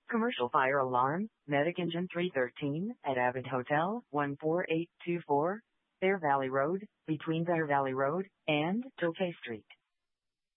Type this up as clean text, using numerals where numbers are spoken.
Commercial fire alarm, Medic Engine 313 at Avid Hotel, 14824, Bear Valley Road, between Bear Valley Road and Tokay Street.